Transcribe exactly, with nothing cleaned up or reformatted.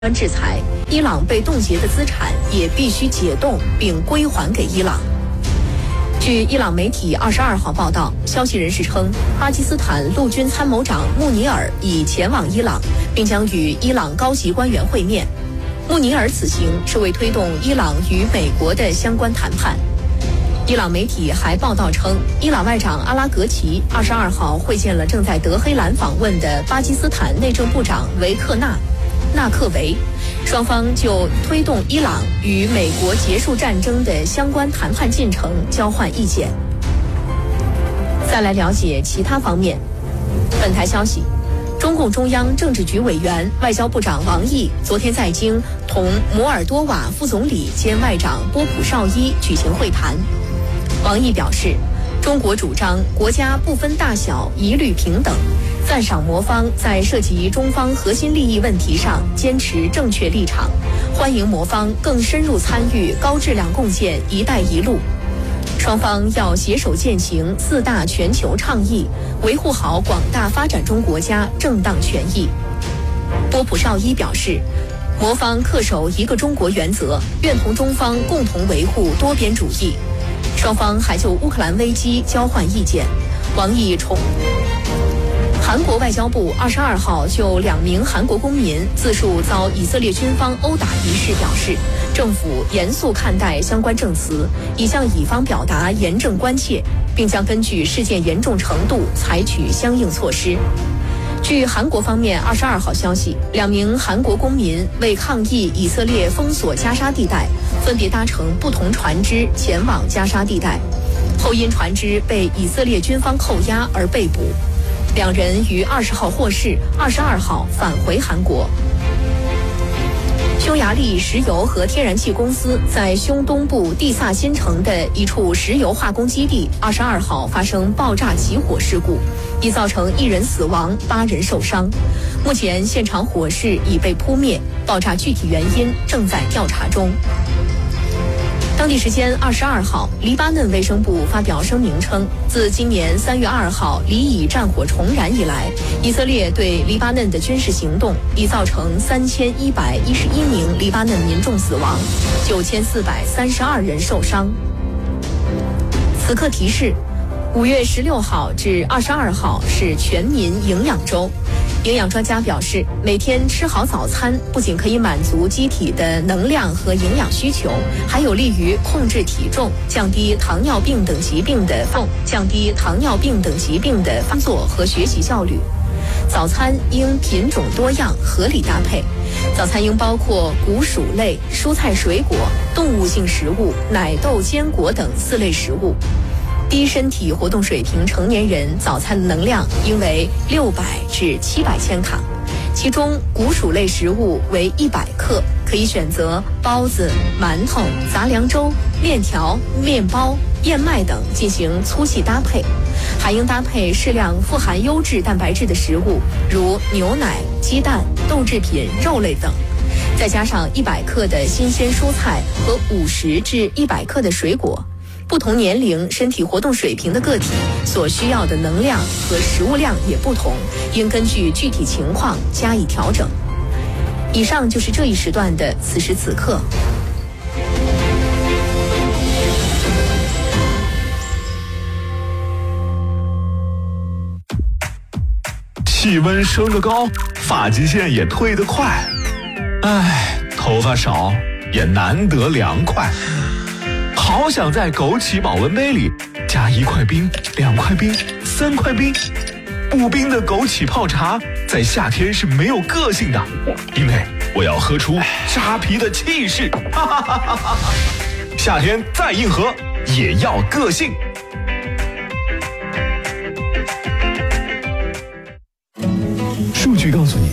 制裁，伊朗被冻结的资产也必须解冻并归还给伊朗。据伊朗媒体二十二号报道，消息人士称，巴基斯坦陆军参谋长穆尼尔已前往伊朗，并将与伊朗高级官员会面。穆尼尔此行是为推动伊朗与美国的相关谈判。伊朗媒体还报道称，伊朗外长阿拉格齐二十二号会见了正在德黑兰访问的巴基斯坦内政部长维克纳纳克维，双方就推动伊朗与美国结束战争的相关谈判进程交换意见。再来了解其他方面。本台消息，中共中央政治局委员、外交部长王毅昨天在京同摩尔多瓦副总理兼外长波普绍伊举行会谈。王毅表示，中国主张国家不分大小，一律平等，赞赏摩方在涉及中方核心利益问题上坚持正确立场，欢迎摩方更深入参与高质量共建“一带一路”。双方要携手践行四大全球倡议，维护好广大发展中国家正当权益。波普绍伊表示，摩方恪守一个中国原则，愿同中方共同维护多边主义。双方还就乌克兰危机交换意见。王毅重韩国外交部二十二号就两名韩国公民自述遭以色列军方殴打一事表示，政府严肃看待相关证词，已向乙方表达严正关切，并将根据事件严重程度采取相应措施。据韩国方面二十二号消息，两名韩国公民为抗议以色列封锁加沙地带，分别搭乘不同船只前往加沙地带，后因船只被以色列军方扣押而被捕。两人于二十号获释，二十二号返回韩国。匈牙利石油和天然气公司在匈东部蒂萨新城的一处石油化工基地二十二号发生爆炸起火事故，已造成一人死亡，八人受伤。目前现场火势已被扑灭，爆炸具体原因正在调查中。当地时间二十二号，黎巴嫩卫生部发表声明称，自今年三月二号黎以战火重燃以来，以色列对黎巴嫩的军事行动已造成三千一百一十一名黎巴嫩民众死亡，九千四百三十二人受伤。此刻提示，五月十六号至二十二号是全民营养周。营养专家表示，每天吃好早餐不仅可以满足机体的能量和营养需求，还有利于控制体重，降低糖尿病等疾病的发降低糖尿病等疾病的发作和学习效率。早餐应品种多样，合理搭配。早餐应包括谷薯类、蔬菜水果、动物性食物、奶豆、坚果等四类食物。低身体活动水平成年人早餐的能量应为六百至七百千卡，其中谷薯类食物为一百克，可以选择包子、馒头、杂粮粥、面条、面包、燕麦等进行粗细搭配，还应搭配适量富含优质蛋白质的食物，如牛奶、鸡蛋、豆制品、肉类等，再加上一百克的新鲜蔬菜和五十至一百克的水果。不同年龄、身体活动水平的个体所需要的能量和食物量也不同，应根据具体情况加以调整。以上就是这一时段的此时此刻。 气温升得高，发际线也退得快，唉，头发少也难得凉快。好想在枸杞保温杯里加一块冰、两块冰、三块冰。不冰的枸杞泡茶在夏天是没有个性的，因为我要喝出扎啤的气势。哈哈哈哈哈！夏天再硬核也要个性。 数据告诉你，